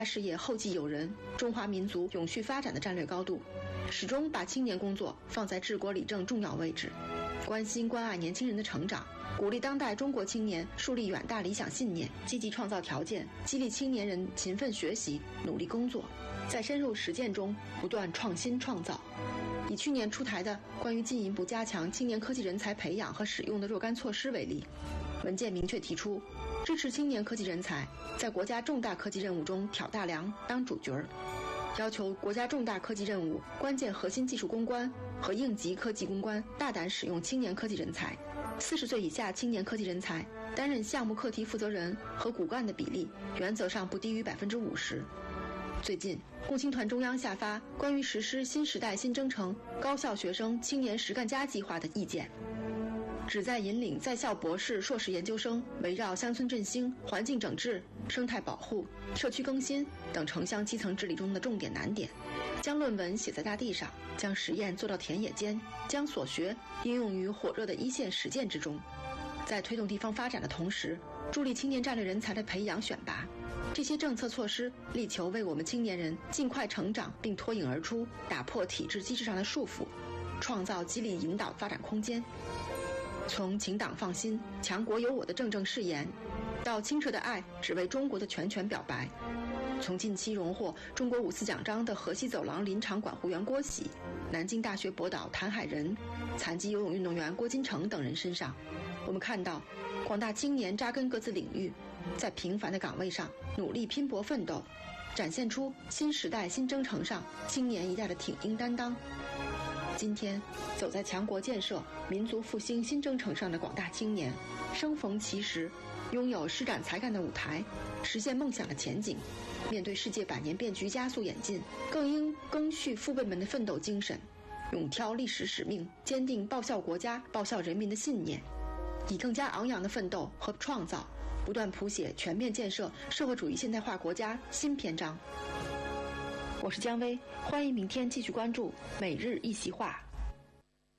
事业后继有人、中华民族永续发展的战略高度，始终把青年工作放在治国理政重要位置，关心关爱年轻人的成长，鼓励当代中国青年树立远大理想信念，积极创造条件，激励青年人勤奋学习、努力工作，在深入实践中不断创新创造。以去年出台的关于进一步加强青年科技人才培养和使用的若干措施为例，文件明确提出，支持青年科技人才在国家重大科技任务中挑大梁、当主角，要求国家重大科技任务关键核心技术攻关和应急科技攻关大胆使用青年科技人才，40岁以下青年科技人才担任项目课题负责人和骨干的比例原则上不低于50%。最近，共青团中央下发关于实施新时代新征程高校学生青年实干家计划的意见，旨在引领在校博士、硕士研究生围绕乡村振兴、环境整治、生态保护、社区更新等城乡基层治理中的重点难点，将论文写在大地上，将实验做到田野间，将所学应用于火热的一线实践之中。在推动地方发展的同时，助力青年战略人才的培养选拔。这些政策措施力求为我们青年人尽快成长并脱颖而出，打破体制机制上的束缚，创造激励引导发展空间。从请党放心、强国有我的正誓言，到清澈的爱只为中国的全表白，从近期荣获中国5次奖章的河西走廊林场管护员郭喜、南京大学博导谭海仁、残疾游泳运动员郭金城等人身上，我们看到广大青年扎根各自领域，在平凡的岗位上努力拼搏奋斗，展现出新时代新征程上青年一代的挺膺担当。今天走在强国建设、民族复兴新征程上的广大青年，生逢其时，拥有施展才干的舞台，实现梦想的前景。面对世界百年变局加速演进，更应赓续父辈们的奋斗精神，勇挑历史使命，坚定报效国家、报效人民的信念，以更加昂扬的奋斗和创造，不断谱写全面建设社会主义现代化国家新篇章。我是姜薇，欢迎明天继续关注每日一席话。